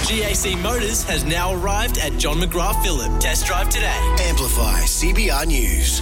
GAC Motors has now arrived at John McGrath Phillip. Test drive today. Amplify CBR News.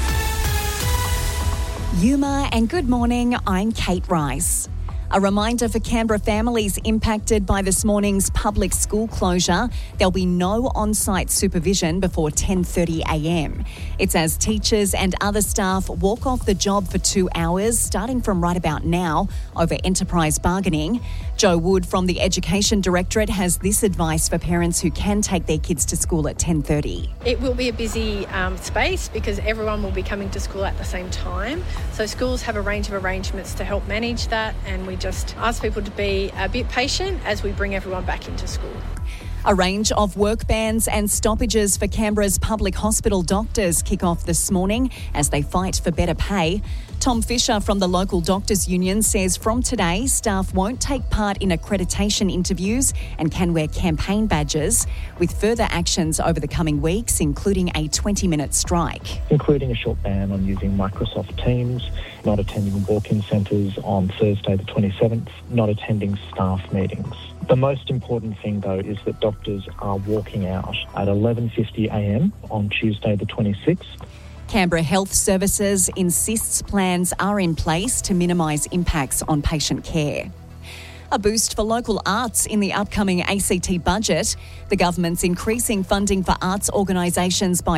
Yuma and good morning, I'm Kate Rice. A reminder for Canberra families impacted by this morning's public school closure. There'll be no on-site supervision before 10:30am. It's as teachers and other staff walk off the job for 2 hours, starting from right about now, over enterprise bargaining. Joe Wood from the Education Directorate has this advice for parents who can take their kids to school at 10:30. It will be a busy space because everyone will be coming to school at the same time. So schools have a range of arrangements to help manage that, and we just ask people to be a bit patient as we bring everyone back into school. A range of work bans and stoppages for Canberra's public hospital doctors kick off this morning as they fight for better pay. Tom Fisher from the local doctors' union says from today, staff won't take part in accreditation interviews and can wear campaign badges, with further actions over the coming weeks, including a 20-minute strike. Including a short ban on using Microsoft Teams, not attending walk-in centres on Thursday the 27th, not attending staff meetings. The most important thing, though, is that doctors are walking out at 11:50am on Tuesday the 26th. Canberra Health Services insists plans are in place to minimise impacts on patient care. A boost for local arts in the upcoming ACT budget. The government's increasing funding for arts organisations by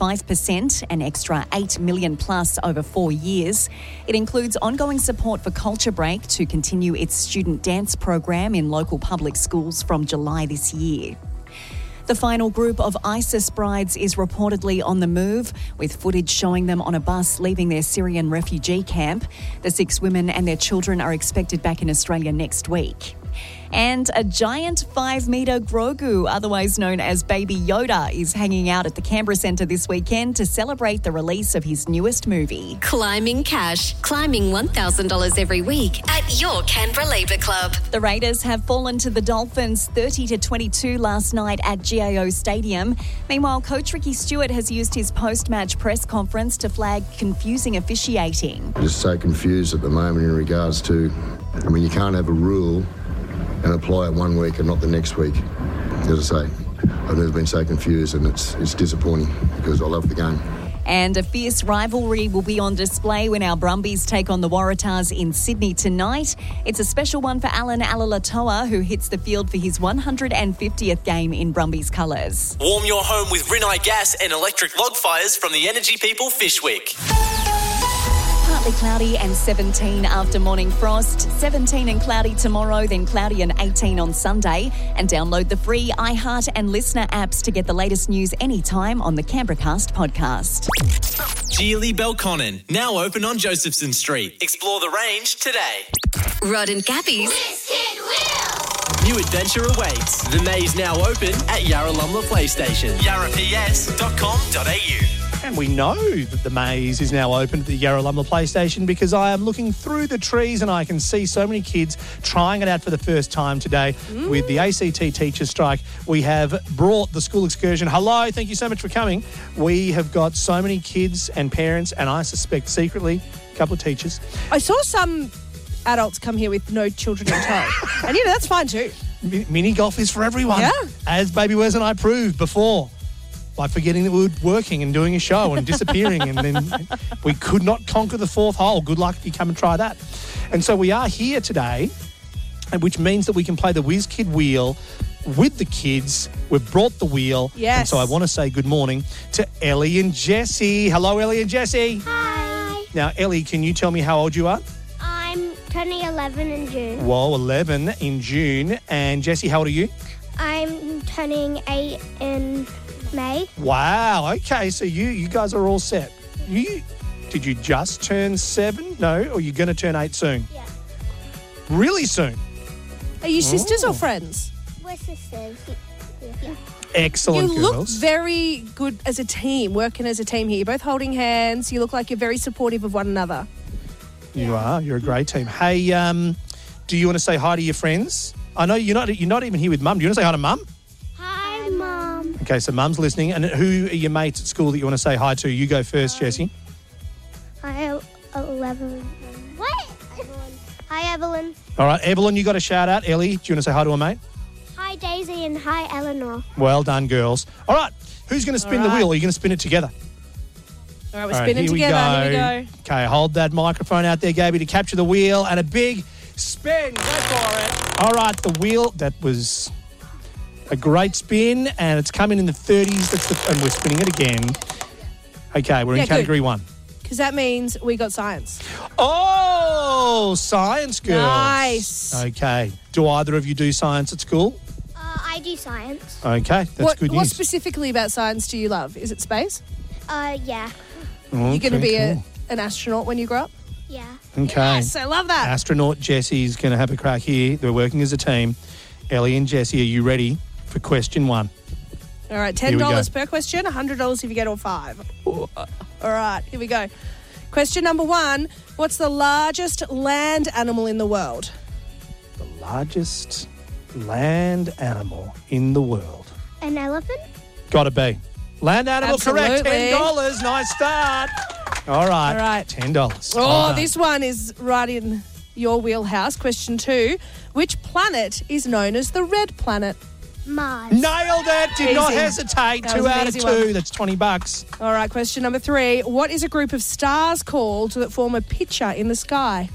25%, an extra $8 million plus over 4 years. It includes ongoing support for Culture Break to continue its student dance program in local public schools from July this year. The final group of ISIS brides is reportedly on the move, with footage showing them on a bus leaving their Syrian refugee camp. The 6 women and their children are expected back in Australia next week. And a giant 5-metre Grogu, otherwise known as Baby Yoda, is hanging out at the Canberra Centre this weekend to celebrate the release of his newest movie. Climbing Cash. Climbing $1,000 every week at your Canberra Labour Club. The Raiders have fallen to the Dolphins 30-22 last night at GIO Stadium. Meanwhile, Coach Ricky Stewart has used his post-match press conference to flag confusing officiating. I'm just so confused at the moment in regards to, you can't have a rule and apply it one week and not the next week. As I say, I've never been so confused, and it's disappointing because I love the game. And a fierce rivalry will be on display when our Brumbies take on the Waratahs in Sydney tonight. It's a special one for Alan Alalatoa, who hits the field for his 150th game in Brumbies colours. Warm your home with Rinnai Gas and electric log fires from the Energy People Fishwick. Partly cloudy and 17 after morning frost. 17 and cloudy tomorrow, then cloudy and 18 on Sunday. And download the free iHeart and Listener apps to get the latest news anytime on the Canberracast podcast. Geely Belconnen, now open on Josephson Street. Explore the range today. Rod and Gabby's New adventure awaits. The maze now open at Yarralumla PlayStation. yarraps.com.au. And we know that the maze is now open at the Yarralumla PlayStation because I am looking through the trees and I can see so many kids trying it out for the first time today with the ACT teacher strike. We have brought the school excursion. Hello, thank you so much for coming. We have got so many kids and parents, and I suspect secretly a couple of teachers. I saw some adults come here with no children in tow. And, that's fine too. Mini golf is for everyone. Yeah. As Baby Wes and I proved before, by forgetting that we were working and doing a show and disappearing, and then we could not conquer the 4th hole. Good luck if you come and try that. And so we are here today, which means that we can play the Whiz Kid Wheel with the kids. We've brought the wheel. Yes. And so I want to say good morning to Ellie and Jessie. Hello, Ellie and Jessie. Hi. Now, Ellie, can you tell me how old you are? I'm turning 11 in June. Whoa, 11 in June. And Jessie, how old are you? I'm turning 8 in May. Wow. Okay, so you guys are all set. Did you just turn 7? No, or you're going to turn 8 soon? Yeah. Really soon? Are you sisters or friends? We're sisters. Yeah. Excellent, you girls. look very good as a team, working as a team here. You're both holding hands. You look like you're very supportive of one another. You are. You're a great team. Hey, do you want to say hi to your friends? I know you're not even here with Mum. Do you want to say hi to Mum? Hi, Mum. Okay, so Mum's listening. And who are your mates at school that you want to say hi to? You go first, Jessie. Hi, Evelyn. What? Evelyn. Hi, Evelyn. All right, Evelyn, you got a shout out. Ellie, do you want to say hi to a mate? Hi, Daisy. Daisy and hi, Eleanor. Well done, girls. All right, who's going to spin the wheel? Are you going to spin it together? All right, we're spinning together. Here we go. Okay, hold that microphone out there, Gabby, to capture the wheel and a big spin. Go for it. All right, the wheel, that was a great spin, and it's coming in the 30s. And we're spinning it again. Okay, we're in category 1. Because that means we got science. Oh, science, girls. Nice. Okay. Do either of you do science at school? I do science. Okay, that's good news. What specifically about science do you love? Is it space? Yeah. You're going to be an astronaut when you grow up? Yeah. Okay. Yes, I love that. Astronaut Jessie's going to have a crack here. They're working as a team. Ellie and Jessie, are you ready for question 1? All right, $10 per question, $100 if you get all 5. All right, here we go. Question number 1. What's the largest land animal in the world? The largest land animal in the world. An elephant? Got to be. Land animal, Absolutely. correct. $10. Nice start. All right. $10. Oh, this one is right in your wheelhouse. Question 2. Which planet is known as the red planet? Mars. Nailed it. Did not Easy. hesitate. That 2 was an out of easy 2. one. That's $20. All right, question number 3. What is a group of stars called that form a picture in the sky?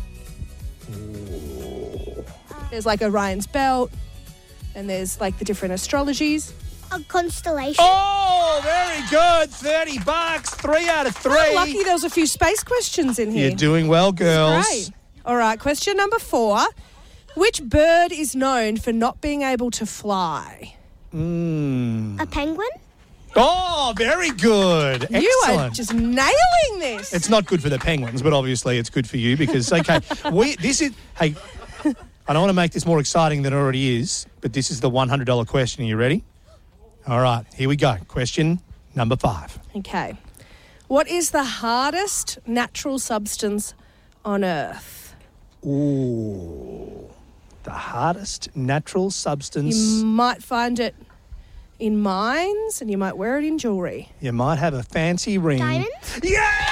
There's like Orion's belt, and there's like the different astrologies. A constellation. Oh, very good. $30. 3 out of 3. Oh, lucky there was a few space questions in here. You're doing well, girls. Great. All right, question number 4. Which bird is known for not being able to fly? A penguin? Oh, very good. Excellent. You are just nailing this. It's not good for the penguins, but obviously it's good for you because, okay, hey, I don't want to make this more exciting than it already is, but this is the $100 question. Are you ready? All right, here we go. Question number 5. Okay. What is the hardest natural substance on Earth? Ooh, the hardest natural substance. You might find it in mines and you might wear it in jewellery. You might have a fancy ring. Diamonds? Yes!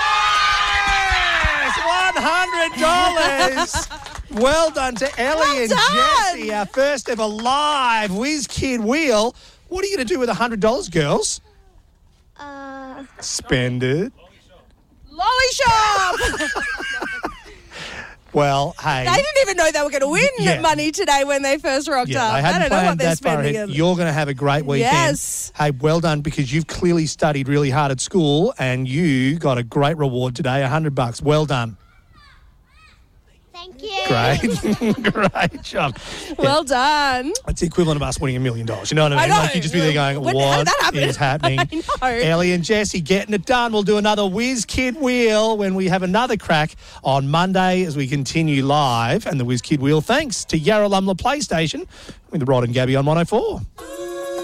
$100! Well done to Ellie and Jessie, our first ever live Whiz Kid Wheel. What are you going to do with $100, girls? Spend it. Lolly shop! Well, hey. They didn't even know they were going to win money today when they first rocked up. They hadn't I don't know what planned they're that far spending. ahead. You're going to have a great weekend. Yes. Hey, well done because you've clearly studied really hard at school and you got a great reward today, $100. Well done. Thank you. Great. Great job. Well done. It's the equivalent of us winning $1 million. You know what I mean? I know. Like you just be there going, How did that what happen? is happening? I know. Ellie and Jessie getting it done. We'll do another Whiz Kid Wheel when we have another crack on Monday as we continue live. And the Whiz Kid Wheel, thanks to Yarralumla PlayStation with Rod and Gabby on 104.